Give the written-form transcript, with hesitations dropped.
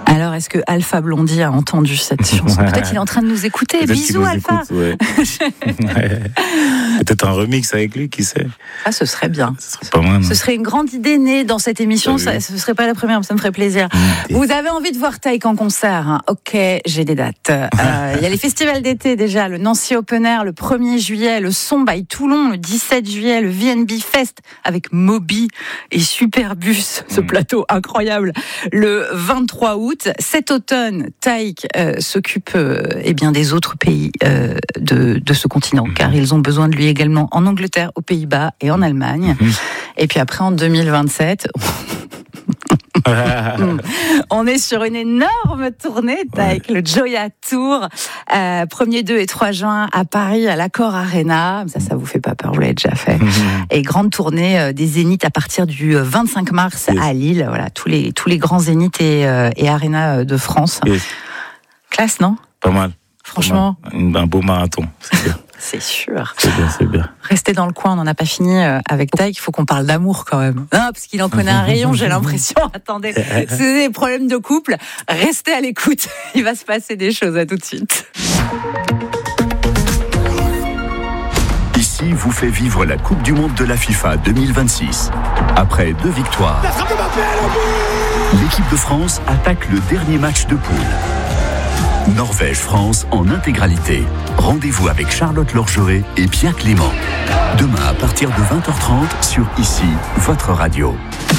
Alors, est-ce que Alpha Blondy a entendu cette chanson? Peut-être il est en train de nous écouter. Peut-être Bisous, Alpha. Écoute, ouais. Ouais. Peut-être un remix avec lui, qui sait? Ah, ce serait bien. Ce serait pas mal. Ce serait une grande idée née dans cette émission. Ce serait pas la première, mais ça me ferait plaisir. Vous avez envie de voir Taïk en concert, hein? Ok, j'ai des dates. Il y a les festivals d'été déjà, le Nancy Open Air le 1er juillet, le Son by Toulon le 17 juillet, le VNB Fest avec Moby et Superbus, ce plateau incroyable, le 23 août. Cet automne, Taïk s'occupe des autres pays de ce continent, car ils ont besoin de lui également en Angleterre, aux Pays-Bas et en Allemagne. Et puis après, en 2027... on est sur une énorme tournée avec le Joya Tour, 1er, 2 et 3 juin à Paris, à l'Accor Arena. Ça vous fait pas peur, vous l'avez déjà fait. Et grande tournée des Zéniths à partir du 25 mars à Lille. Voilà, tous les grands Zéniths et Arena de France. Classe, non? Pas mal. Franchement. Pas mal. Un beau marathon, c'est bien. C'est sûr. C'est bien. Restez dans le coin, on n'en a pas fini avec Taïk, il faut qu'on parle d'amour quand même. Non, parce qu'il en connaît un rayon, j'ai l'impression. Attendez, c'est des problèmes de couple. Restez à l'écoute, il va se passer des choses, à tout de suite. Ici vous fait vivre la Coupe du Monde de la FIFA 2026. Après 2 victoires, l'équipe de France attaque le dernier match de poule. Norvège-France en intégralité. Rendez-vous avec Charlotte Lorgeret et Pierre Clément. Demain à partir de 20h30 sur Ici, votre radio.